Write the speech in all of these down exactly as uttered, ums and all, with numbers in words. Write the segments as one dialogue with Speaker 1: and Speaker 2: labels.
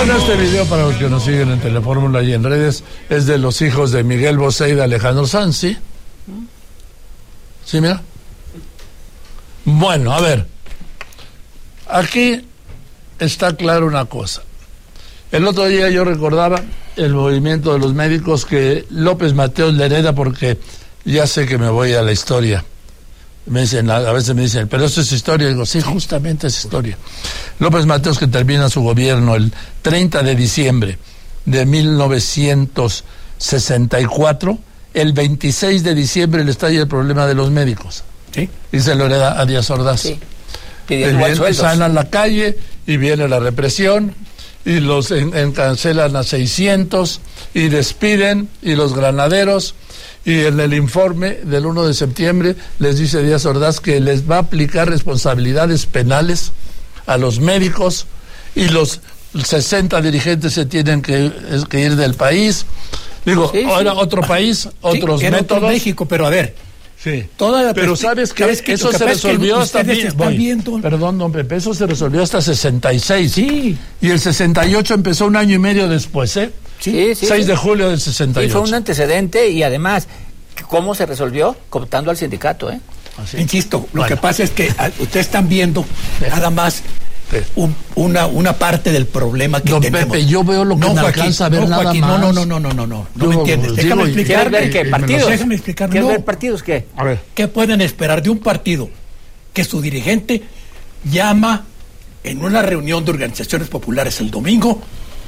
Speaker 1: Bueno, este video, para los que nos siguen en Telefórmula y en redes, es de los hijos de Miguel Bosé y de Alejandro Sanz, ¿sí? ¿Sí, mira? Bueno, a ver. Aquí está claro una cosa. El otro día yo recordaba el movimiento de los médicos que López Mateos le hereda, porque ya sé que me voy a la historia. Me dicen, a veces me dicen, pero eso es historia. Y digo, sí, justamente es historia. López Mateos, que termina su gobierno el treinta de diciembre de mil novecientos sesenta y cuatro, el veintiséis de diciembre le estalla el problema de los médicos.
Speaker 2: Sí.
Speaker 1: Y se lo hereda a Díaz Ordaz. Sí. Salen a la calle y viene la represión y los en, encarcelan a seiscientos y despiden, y los granaderos. Y en el informe del uno de septiembre les dice Díaz Ordaz que les va a aplicar responsabilidades penales a los médicos, y los sesenta dirigentes se tienen que, que ir del país. Digo, sí, ahora sí. Otro país, otros sí, métodos.
Speaker 2: Otro México, pero a ver.
Speaker 1: Sí. Toda pero sabes que, ¿sabes que eso se resolvió hasta viendo... Perdón, don Pepe, eso se resolvió hasta sesenta y seis.
Speaker 2: Sí.
Speaker 1: Y el sesenta y ocho empezó un año y medio después, ¿eh?
Speaker 3: Sí, sí.
Speaker 1: seis de julio del sesenta y ocho.
Speaker 3: Sí, fue un antecedente, y además, ¿cómo se resolvió? Cooptando al sindicato, ¿eh?
Speaker 2: Así. Insisto, lo bueno. que pasa es que ustedes están viendo nada más un, una una parte del problema que
Speaker 1: don
Speaker 2: tenemos.
Speaker 1: Pepe, yo veo lo que no, me Joaquín, alcanza a ver, no, nada
Speaker 2: Joaquín,
Speaker 1: más.
Speaker 2: No, no, no, no, no, no, no me entiendes.
Speaker 1: Digo,
Speaker 2: déjame explicar.
Speaker 3: ¿Quieres ver qué? ¿Partidos?
Speaker 2: Déjame explicar.
Speaker 3: ¿Quieres
Speaker 2: no.
Speaker 3: ver partidos qué?
Speaker 1: A ver.
Speaker 2: ¿Qué pueden esperar de un partido que su dirigente llama en una reunión de organizaciones populares el domingo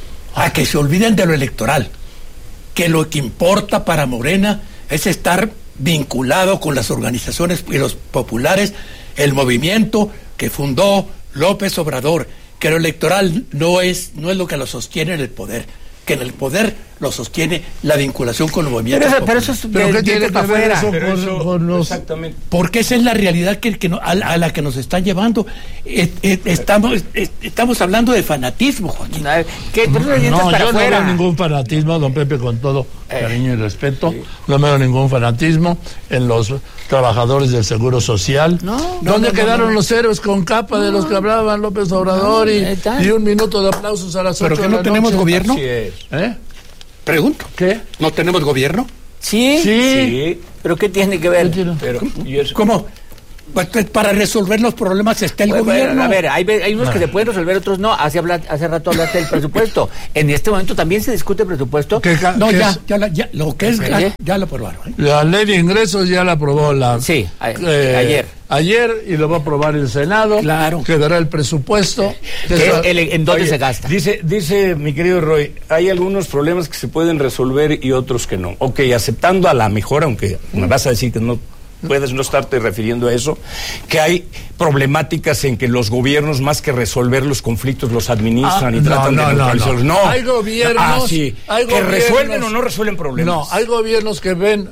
Speaker 2: a que se olviden de lo electoral? Que lo que importa para Morena es estar vinculado con las organizaciones y los populares, el movimiento que fundó López Obrador, que lo electoral no es no es lo que lo sostiene en el poder, que en el poder lo sostiene la vinculación con los movimientos
Speaker 3: pero,
Speaker 2: populares.
Speaker 3: Pero eso es
Speaker 1: ¿Pero qué tiene que ver eso
Speaker 2: con,
Speaker 1: eso, con los...
Speaker 2: Exactamente. Porque esa es la realidad que, que no, a, a la que nos están llevando. Eh, eh, estamos eh, estamos hablando de fanatismo, Joaquín.
Speaker 3: ¿Qué?
Speaker 1: No,
Speaker 3: no yo
Speaker 1: no veo ningún fanatismo, don Pepe, con todo eh, cariño y respeto. Sí. No veo ningún fanatismo en los trabajadores del Seguro Social.
Speaker 3: No,
Speaker 1: ¿Dónde
Speaker 3: no, no,
Speaker 1: quedaron
Speaker 3: no, no.
Speaker 1: los héroes con capa no. de los que hablaban López Obrador? No, y, y un minuto de aplausos a las ocho
Speaker 2: ¿Pero que
Speaker 1: de
Speaker 2: no
Speaker 1: la
Speaker 2: tenemos
Speaker 1: noche?
Speaker 2: gobierno?
Speaker 1: Así es. ¿Eh?
Speaker 2: Pregunto.
Speaker 1: ¿Qué?
Speaker 2: ¿No tenemos gobierno?
Speaker 3: Sí.
Speaker 1: Sí.
Speaker 3: sí. ¿Pero qué tiene que ver?
Speaker 2: Pero, ¿Cómo? Pues para resolver los problemas está el
Speaker 3: bueno,
Speaker 2: gobierno.
Speaker 3: A ver, hay, hay unos que se pueden resolver, otros no. Hace, habla, hace rato hablaste del presupuesto. En este momento también se discute el presupuesto.
Speaker 1: ¿Qué,
Speaker 2: no,
Speaker 1: qué
Speaker 2: ya,
Speaker 1: es?
Speaker 2: ya, la, ya, lo que es, ya, ya lo aprobaron. ¿eh?
Speaker 1: La ley de ingresos ya la aprobó la...
Speaker 3: Sí, a,
Speaker 1: eh,
Speaker 3: ayer.
Speaker 1: Ayer, y lo va a aprobar el Senado.
Speaker 2: Claro.
Speaker 1: Quedará el presupuesto.
Speaker 3: ¿Qué, el, ¿En dónde Oye, se gasta?
Speaker 4: Dice, dice mi querido Roy, hay algunos problemas que se pueden resolver y otros que no. Ok, aceptando a la mejor, aunque me vas a decir que no puedes no estarte refiriendo a eso, que hay problemáticas en que los gobiernos, más que resolver los conflictos, los administran ah, y tratan
Speaker 1: no,
Speaker 4: de
Speaker 1: no,
Speaker 4: neutralizarlos. No,
Speaker 1: no. Hay gobiernos,
Speaker 4: ah, sí.
Speaker 1: hay
Speaker 4: que
Speaker 1: gobiernos,
Speaker 4: resuelven o no resuelven problemas.
Speaker 1: No, hay gobiernos que ven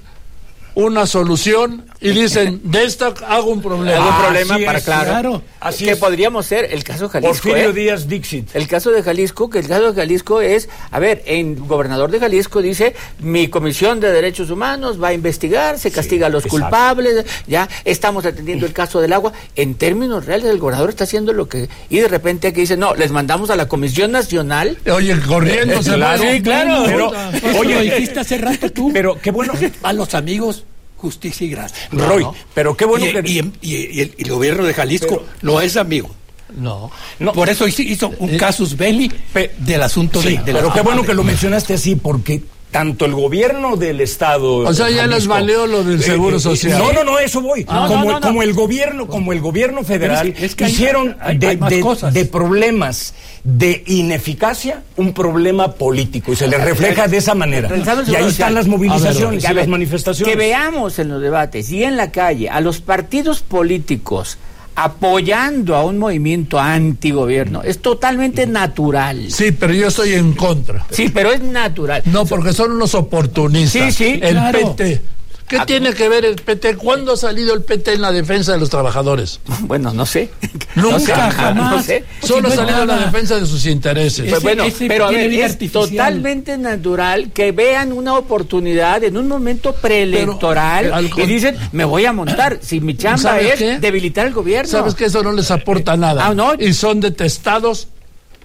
Speaker 1: una solución y dicen, de esta hago un problema.
Speaker 3: Hago un problema
Speaker 4: Así
Speaker 3: para
Speaker 4: es,
Speaker 3: claro.
Speaker 4: claro. Así
Speaker 3: que
Speaker 4: es.
Speaker 3: podríamos ser el caso de Jalisco.
Speaker 4: Porfirio
Speaker 3: ¿eh?
Speaker 4: Díaz Dixit.
Speaker 3: El caso de Jalisco, que el caso de Jalisco es, a ver, el gobernador de Jalisco dice, mi comisión de derechos humanos va a investigar, se castiga sí, a los exacto. culpables, ya estamos atendiendo el caso del agua. En términos reales, el gobernador está haciendo lo que, y de repente aquí dice, no, les mandamos a la Comisión Nacional.
Speaker 1: Oye, corriendo, se
Speaker 4: claro,
Speaker 1: va.
Speaker 4: Sí, claro.
Speaker 2: Pero, pero, oye, lo dijiste hace rato tú.
Speaker 4: Pero qué bueno.
Speaker 2: A los amigos, justicia y gracia.
Speaker 4: No, Roy, no. pero qué bueno
Speaker 2: y,
Speaker 4: que...
Speaker 2: Y, y, y, el, y el gobierno de Jalisco pero, no es amigo.
Speaker 1: No.
Speaker 2: no. Por eso hizo, hizo un eh, casus belli pe, del asunto sí, de, de
Speaker 4: Pero
Speaker 2: la
Speaker 4: qué bueno que lo mencionaste así, porque tanto el gobierno del estado...
Speaker 1: O sea, ya Jalisco, les valió lo del Seguro eh, Social.
Speaker 4: No, no, no, eso voy.
Speaker 3: No,
Speaker 4: como,
Speaker 3: no, no, no.
Speaker 4: como el gobierno, como el gobierno federal, es que, es que hicieron
Speaker 2: hay,
Speaker 4: de,
Speaker 2: hay más
Speaker 4: de,
Speaker 2: cosas.
Speaker 4: de problemas de ineficacia un problema político y se les refleja de esa manera. Y ahí están las movilizaciones ver, y las manifestaciones.
Speaker 3: Que veamos en los debates y en la calle a los partidos políticos apoyando a un movimiento antigobierno es totalmente natural.
Speaker 1: Sí, pero yo estoy en contra.
Speaker 3: Sí, pero es natural.
Speaker 1: No, porque son unos oportunistas.
Speaker 3: Sí, sí,
Speaker 1: el
Speaker 3: claro.
Speaker 1: P T. ¿Qué ah, tiene que ver el P T? ¿Cuándo ha salido el P T en la defensa de los trabajadores?
Speaker 3: Bueno, no sé.
Speaker 1: Nunca,
Speaker 3: no sé,
Speaker 1: jamás. No sé. Solo ha salido en la defensa de sus intereses.
Speaker 3: Ese, bueno, ese pero a ver, es artificial. Totalmente natural que vean una oportunidad en un momento preelectoral pero, y dicen, me voy a montar. Si mi chamba es qué? debilitar el gobierno.
Speaker 1: ¿Sabes que eso no les aporta nada?
Speaker 3: Ah, no.
Speaker 1: Y son detestados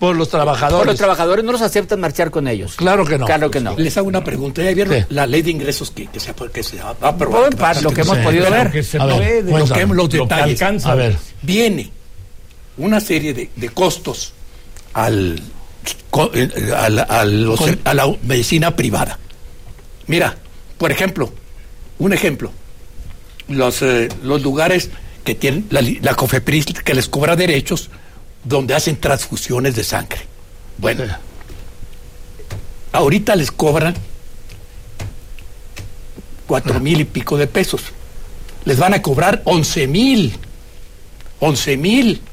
Speaker 1: por los trabajadores.
Speaker 3: Por los trabajadores no los aceptan marchar con ellos.
Speaker 1: Claro que no.
Speaker 3: Claro que no.
Speaker 2: Les hago una pregunta. ¿Ya vieron
Speaker 1: Sí.
Speaker 2: la ley de ingresos que, que se, que se va a aprobar?
Speaker 3: Buen par, lo que hemos
Speaker 1: Sí.
Speaker 3: podido
Speaker 2: Pero
Speaker 3: ver.
Speaker 4: que se
Speaker 1: A ver,
Speaker 4: puede,
Speaker 2: Lo
Speaker 1: cuéntame.
Speaker 2: que, los
Speaker 4: lo que
Speaker 2: detalles.
Speaker 4: alcanza.
Speaker 1: A ver.
Speaker 2: Viene una serie de, de costos al, co- eh, a, la, a los-
Speaker 1: Con-
Speaker 2: a la medicina privada. Mira, por ejemplo, un ejemplo, los, eh, los lugares que tienen la, li- la COFEPRIS que les cobra derechos donde hacen transfusiones de sangre. Bueno, ahorita les cobran cuatro mil y pico de pesos. Les van a cobrar once mil. once mil.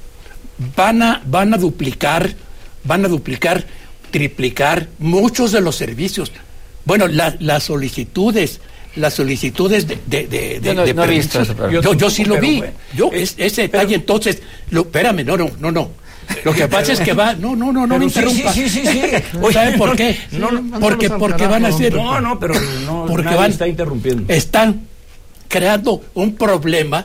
Speaker 2: Van a, van a duplicar, van a duplicar, triplicar muchos de los servicios. Bueno, la- las solicitudes, las solicitudes de, de, de,
Speaker 3: Yo no-
Speaker 2: de
Speaker 3: no he
Speaker 2: permisos.
Speaker 3: visto eso, pero-
Speaker 2: yo, yo,
Speaker 4: Yo
Speaker 2: sí lo
Speaker 4: tampoco,
Speaker 2: vi.
Speaker 4: pero
Speaker 2: Yo,
Speaker 4: bueno.
Speaker 2: es, ese detalle, entonces, lo, espérame, no, no, no, no. Lo que pasa es que va, no, no, no, no me
Speaker 4: Pero sí,
Speaker 2: interrumpa.
Speaker 4: sí, sí, sí, sí.
Speaker 2: ¿Saben por qué?
Speaker 4: No, no,
Speaker 2: porque,
Speaker 1: no,
Speaker 2: porque
Speaker 1: no,
Speaker 2: van a
Speaker 1: no,
Speaker 2: hacer.
Speaker 4: No, no, pero no,
Speaker 2: porque
Speaker 4: nadie
Speaker 2: van,
Speaker 4: está interrumpiendo.
Speaker 2: están creando un problema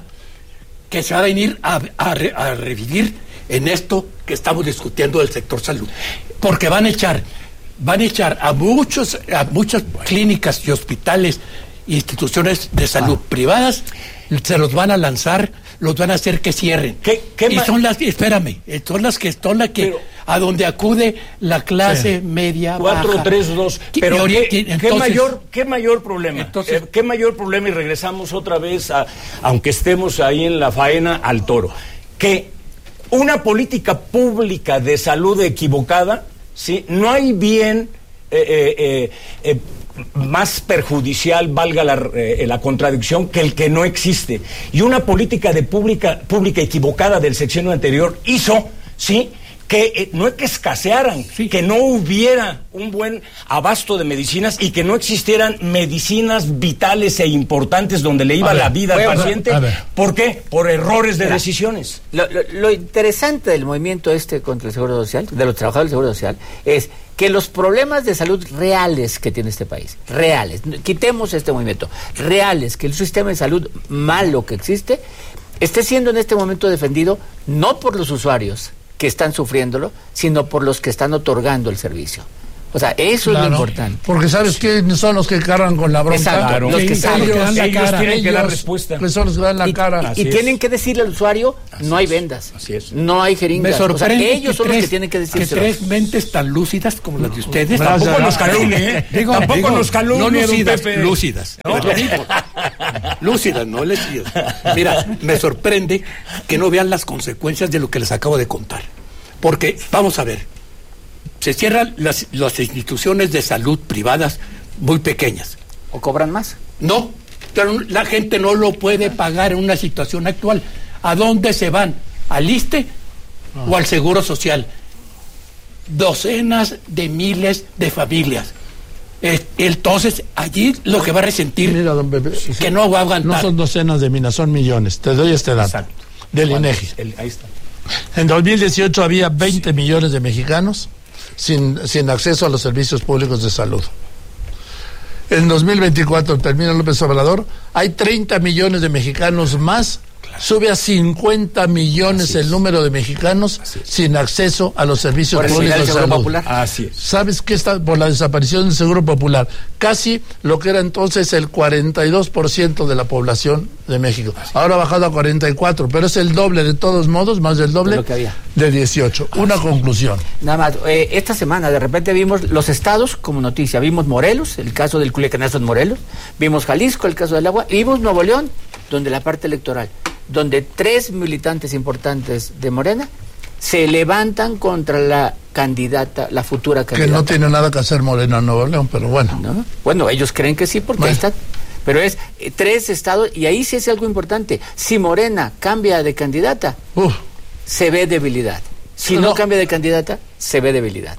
Speaker 2: que se va a venir a, a, re- a revivir en esto que estamos discutiendo del sector salud. Porque van a echar, van a echar a muchos, a muchas clínicas y hospitales, instituciones de salud
Speaker 4: Ah.
Speaker 2: privadas, se los van a lanzar, los van a hacer que cierren.
Speaker 4: ¿Qué- qué
Speaker 2: y
Speaker 4: ma-
Speaker 2: son las, espérame, son las que son las que
Speaker 4: Pero-
Speaker 2: a donde acude la clase
Speaker 1: Sí.
Speaker 2: media
Speaker 4: cuatro
Speaker 2: baja.
Speaker 4: tres dos
Speaker 2: Y
Speaker 4: pero
Speaker 2: ahorita-
Speaker 4: ¿qué, qué
Speaker 2: entonces-
Speaker 4: mayor qué mayor problema
Speaker 2: Entonces-
Speaker 4: Eh, qué mayor problema y regresamos otra vez a, aunque estemos ahí en la faena, al toro, que una política pública de salud equivocada, sí, no hay bien eh, eh, eh, eh, más perjudicial, valga la, eh, la contradicción, que el que no existe. Y una política de pública pública equivocada del sexenio anterior hizo, sí, que eh, no es que escasearan,
Speaker 2: Sí.
Speaker 4: que no hubiera un buen abasto de medicinas y que no existieran medicinas vitales e importantes donde le iba
Speaker 1: A ver,
Speaker 4: la vida al
Speaker 3: voy a-
Speaker 4: paciente.
Speaker 1: a ver.
Speaker 4: ¿Por qué? Por errores de
Speaker 3: Mira,
Speaker 4: decisiones.
Speaker 3: Lo, lo- lo interesante del movimiento este contra el Seguro Social, de los trabajadores del Seguro Social, es que los problemas de salud reales que tiene este país, reales, quitemos este movimiento, reales, que el sistema de salud malo que existe, esté siendo en este momento defendido no por los usuarios que están sufriéndolo, sino por los que están otorgando el servicio. O sea, eso es
Speaker 1: Claro,
Speaker 3: lo importante.
Speaker 1: Porque ¿sabes quiénes son los que cargan con la bronca?
Speaker 3: Exacto,
Speaker 4: Claro.
Speaker 3: los que
Speaker 2: Sí,
Speaker 3: saben.
Speaker 2: ellos dan la
Speaker 4: Ellos
Speaker 2: cara.
Speaker 4: tienen que dar
Speaker 1: Ellos,
Speaker 4: respuesta.
Speaker 1: que son los que dan la
Speaker 3: Y,
Speaker 1: cara.
Speaker 3: y-
Speaker 4: Así
Speaker 3: y
Speaker 4: es.
Speaker 3: tienen que decirle al usuario, no hay vendas,
Speaker 4: Así es.
Speaker 3: no hay
Speaker 2: Me
Speaker 3: jeringas. O sea,
Speaker 2: sorprende
Speaker 3: ellos son
Speaker 2: tres,
Speaker 3: los que tienen que
Speaker 2: que
Speaker 3: decírselo.
Speaker 2: tres mentes tan lúcidas como las de ustedes
Speaker 1: Gracias.
Speaker 4: Tampoco nos calumnie, ¿eh?
Speaker 2: Digo,
Speaker 4: Tampoco
Speaker 2: digo,
Speaker 4: nos calumnie,
Speaker 2: no
Speaker 4: don
Speaker 2: lúcidas,
Speaker 4: Pepe.
Speaker 2: lúcidas.
Speaker 4: No.
Speaker 2: Es lo mismo. Lúcidas, no lúcidas. Mira, me sorprende que no vean las consecuencias de lo que les acabo de contar. Porque, vamos a ver, se cierran las, las instituciones de salud privadas muy pequeñas.
Speaker 3: ¿O cobran más?
Speaker 2: No, pero la gente no lo puede pagar en una situación actual. ¿A dónde se van? ¿Al ISSSTE o al Seguro Social? Docenas de miles de familias. Eh, Entonces, allí lo que va a resentir
Speaker 1: Mira, don Pepe,
Speaker 2: que no va a aguantar.
Speaker 1: no son docenas de minas, son millones. Te doy este dato.
Speaker 4: Exacto.
Speaker 1: Del
Speaker 4: ¿Cuántos?
Speaker 1: INEGI.
Speaker 4: El- ahí está.
Speaker 1: En dos mil dieciocho había veinte millones de mexicanos sin, sin acceso a los servicios públicos de salud. En dos mil veinticuatro, termina López Obrador, hay treinta millones de mexicanos más, sube a cincuenta millones
Speaker 4: Así es.
Speaker 1: el número de mexicanos
Speaker 4: Así es.
Speaker 1: sin acceso a los servicios
Speaker 3: Por el
Speaker 1: públicos de
Speaker 3: Seguro
Speaker 1: salud.
Speaker 3: Popular.
Speaker 4: Así es.
Speaker 1: ¿Sabes qué está por la desaparición del Seguro Popular? Casi lo que era entonces el cuarenta y dos por ciento de la población de México. Ahora ha bajado a cuarenta y cuatro, pero es el doble de todos modos, más del doble
Speaker 3: De lo que había.
Speaker 1: de dieciocho. Una conclusión.
Speaker 3: Nada más, eh, esta semana de repente vimos los estados como noticia. Vimos Morelos, el caso del Culiacanazo en Morelos. Vimos Jalisco, el caso del agua. Y vimos Nuevo León, donde la parte electoral, donde tres militantes importantes de Morena se levantan contra la candidata, la futura
Speaker 1: Que
Speaker 3: candidata.
Speaker 1: no tiene nada que hacer Morena en Nuevo León, pero bueno.
Speaker 3: ¿No? Bueno, ellos creen que sí, porque
Speaker 1: Bueno.
Speaker 3: ahí están. Pero es eh, tres estados, y ahí sí es algo importante. Si Morena cambia de candidata,
Speaker 1: Uf,
Speaker 3: se ve debilidad. Si no,
Speaker 1: No.
Speaker 3: cambia de candidata, se ve debilidad.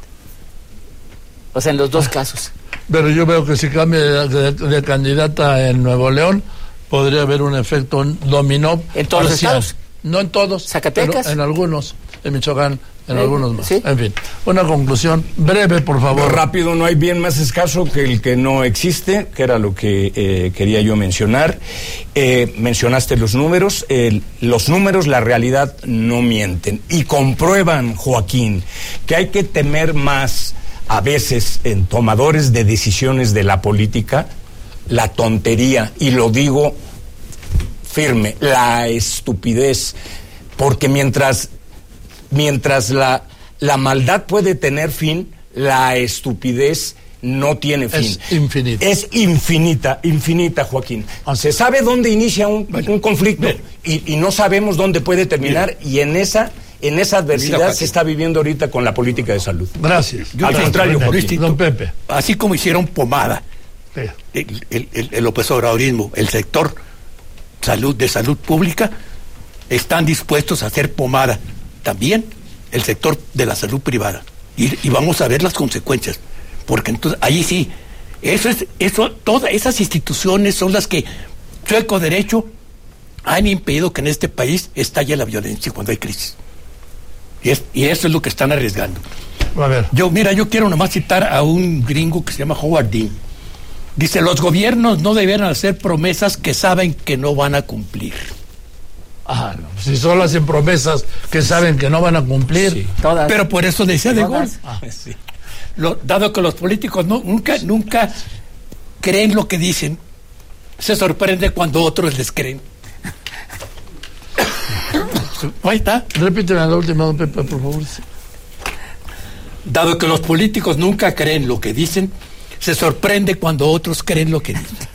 Speaker 3: O sea, en los dos casos.
Speaker 1: pero yo veo que si cambia de, de- de candidata en Nuevo León, podría haber un efecto dominó.
Speaker 3: ¿En todos los
Speaker 1: parcial.
Speaker 3: estados?
Speaker 1: No en todos.
Speaker 3: ¿Zacatecas?
Speaker 1: pero en algunos. En Michoacán, en
Speaker 3: eh,
Speaker 1: algunos más.
Speaker 3: ¿sí?
Speaker 1: En fin, una conclusión breve, por favor.
Speaker 4: Rápido, no hay bien más escaso que el que no existe, que era lo que eh, quería yo mencionar. Eh, mencionaste los números, eh, los números, la realidad no mienten y comprueban, Joaquín, que hay que temer más a veces en tomadores de decisiones de la política la tontería, y lo digo firme, la estupidez, porque mientras mientras la, la maldad puede tener fin, la estupidez no tiene fin.
Speaker 1: Es infinita.
Speaker 4: Es infinita, infinita, Joaquín. Se sabe dónde inicia un, un conflicto y, y no sabemos dónde puede terminar, y en esa en esa adversidad se está viviendo ahorita con la política de salud.
Speaker 1: Gracias.
Speaker 4: Al
Speaker 1: Gracias,
Speaker 4: contrario,
Speaker 1: Joaquín. Don Pepe.
Speaker 2: Así como hicieron pomada
Speaker 1: Sí.
Speaker 2: el, el, el, el López Obradorismo, el sector salud de salud pública, están dispuestos a hacer pomada también el sector de la salud privada, y, y vamos a ver las consecuencias, porque entonces ahí sí, eso es, eso, todas esas instituciones son las que, sueco derecho, han impedido que en este país estalle la violencia cuando hay crisis, y, es, y eso es lo que están arriesgando.
Speaker 1: A ver.
Speaker 2: Yo, mira, yo quiero nomás citar a un gringo que se llama Howard Dean. Dice, los gobiernos no debieran hacer promesas que saben que no van a cumplir.
Speaker 1: Ah, no. Si solo hacen promesas que saben que no van a cumplir.
Speaker 3: Sí, todas.
Speaker 2: Pero por eso decía De Gaulle.
Speaker 3: Ah,
Speaker 4: sí.
Speaker 2: Lo, dado que los políticos no, nunca, nunca creen lo que dicen, se sorprende cuando otros les creen. Ahí está.
Speaker 1: Repíteme la última, don Pepe, por favor.
Speaker 2: Dado que los políticos nunca creen lo que dicen, se sorprende cuando otros creen lo que dicen.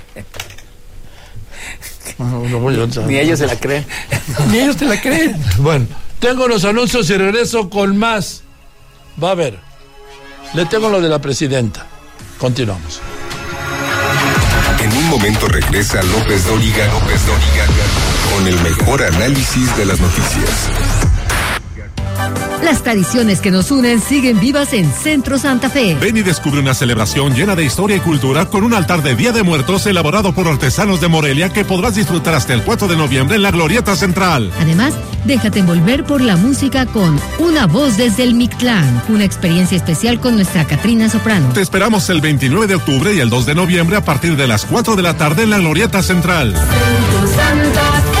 Speaker 1: No, no voy a
Speaker 3: Ni ellos se la creen.
Speaker 2: Ni ellos se la creen.
Speaker 1: Bueno, tengo los anuncios y regreso con más. Va a ver. Le tengo lo de la presidenta. Continuamos.
Speaker 5: En un momento regresa López Dóriga, López Dóriga, con el mejor análisis de las noticias.
Speaker 6: Las tradiciones que nos unen siguen vivas en Centro Santa Fe.
Speaker 7: Ven y descubre una celebración llena de historia y cultura con un altar de Día de Muertos elaborado por artesanos de Morelia que podrás disfrutar hasta el cuatro de noviembre en la Glorieta Central.
Speaker 6: Además, déjate envolver por la música con Una Voz desde el Mictlán, una experiencia especial con nuestra Catrina Soprano.
Speaker 7: Te esperamos el veintinueve de octubre y el dos de noviembre a partir de las cuatro de la tarde en la Glorieta Central.
Speaker 6: Centro Santa Fe.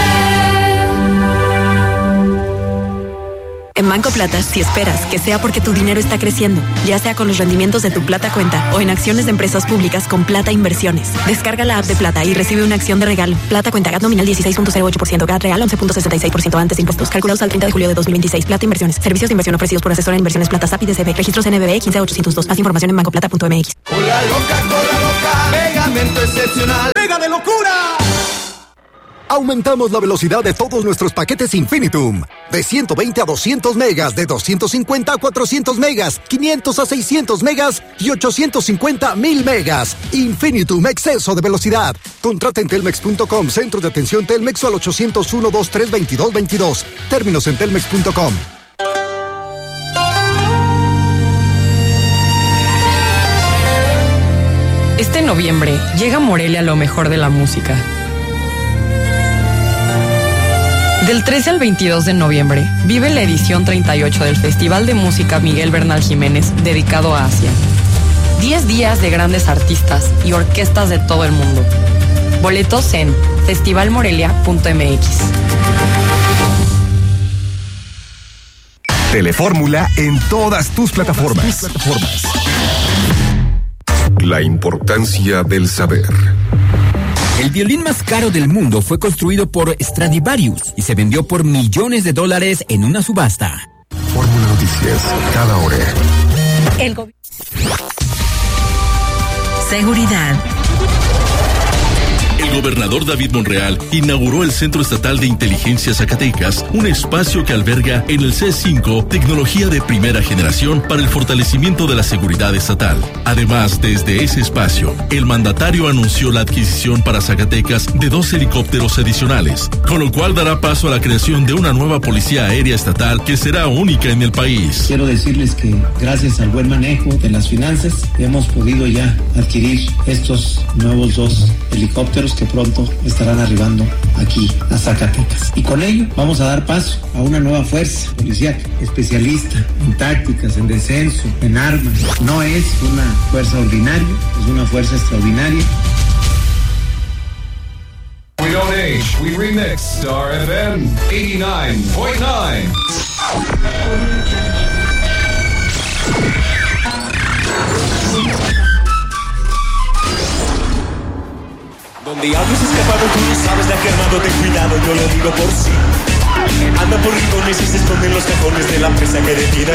Speaker 8: En Banco Plata, si esperas que sea porque tu dinero está creciendo, ya sea con los rendimientos de tu Plata Cuenta o en acciones de empresas públicas con Plata Inversiones. Descarga la app de Plata y recibe una acción de regalo. Plata Cuenta, G A T nominal dieciséis punto cero ocho por ciento, G A T real once punto sesenta y seis por ciento antes de impuestos. Calculados al treinta de julio de dos mil veintiséis. Plata Inversiones. Servicios de inversión ofrecidos por asesora en inversiones Plata S A P y D C B. Registros N B B quince ochocientos dos. Más información en bancoplata punto m x.
Speaker 9: Hola loca, hola loca, pegamento excepcional, pega de locura.
Speaker 10: Aumentamos la velocidad de todos nuestros paquetes Infinitum. De ciento veinte a doscientos megas, de doscientos cincuenta a cuatrocientos megas, quinientos a seiscientos megas y ochocientos cincuenta a mil megas. Infinitum, exceso de velocidad. Contrata en telmex punto com, centro de atención Telmex o al ochocientos uno, veintitrés, veintidós, veintidós. Términos en telmex punto com.
Speaker 11: Este noviembre llega a Morelia lo mejor de la música. Del trece al veintidós de noviembre, vive la edición treinta y ocho del Festival de Música Miguel Bernal Jiménez, dedicado a Asia. diez días de grandes artistas y orquestas de todo el mundo. Boletos en festival morelia punto m x.
Speaker 5: Telefórmula en todas tus plataformas. La importancia del saber.
Speaker 12: El violín más caro del mundo fue construido por Stradivarius y se vendió por millones de dólares en una subasta.
Speaker 5: Fórmula Noticias, cada hora.
Speaker 6: El gobierno. Seguridad.
Speaker 13: El gobernador David Monreal inauguró el Centro Estatal de Inteligencia Zacatecas, un espacio que alberga en el C cinco tecnología de primera generación para el fortalecimiento de la seguridad estatal. Además, desde ese espacio, el mandatario anunció la adquisición para Zacatecas de dos helicópteros adicionales, con lo cual dará paso a la creación de una nueva policía aérea estatal que será única en el país.
Speaker 14: Quiero decirles que gracias al buen manejo de las finanzas hemos podido ya adquirir estos nuevos dos helicópteros compañeros que pronto estarán arribando aquí a Zacatecas. Y con ello vamos a dar paso a una nueva fuerza policial especialista en tácticas, en descenso, en armas. No es una fuerza ordinaria, es una fuerza extraordinaria.
Speaker 15: We don't age, we remix Star F M eighty-nine point nine.
Speaker 16: Donde hables escapado, tú no sabes de qué armado, ten cuidado, yo lo digo por sí. Anda por rincones y se esconden los cajones de la presa que detiene